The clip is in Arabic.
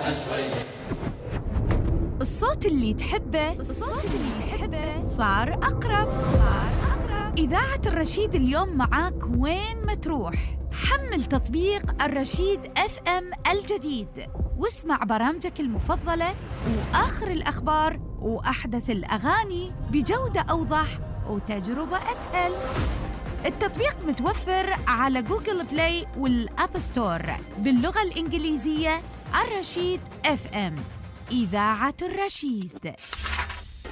الصوت اللي تحبه صار أقرب. إذاعة الرشيد اليوم معاك وين ما تروح. حمل تطبيق الرشيد FM الجديد واسمع برامجك المفضلة وآخر الأخبار وأحدث الأغاني بجودة أوضح وتجربة أسهل. التطبيق متوفر على جوجل بلاي والأب ستور باللغة الإنجليزية. الرشيد FM، إذاعة الرشيد.